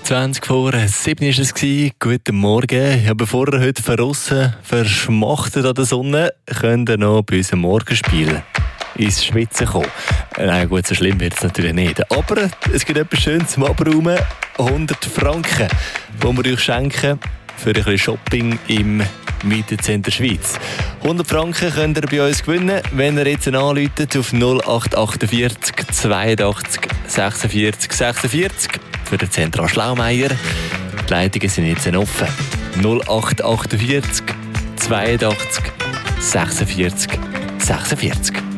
20 vor 7 war es. Guten Morgen. Ja, bevor ihr heute verrissen verschmachtet an der Sonne, könnt ihr noch bei unserem Morgenspiel ins Schwitzen kommen. Nein, gut, so schlimm wird es natürlich nicht. Aber es gibt etwas Schönes zum Abräumen. 100 Franken, die wir euch schenken für ein bisschen Shopping im Mietencenter Schweiz. 100 Franken könnt ihr bei uns gewinnen, wenn ihr jetzt anruft auf 0848 82 46 46 für den Zentral Schlaumeier. Die Leitungen sind jetzt offen. 0848 82 46 46.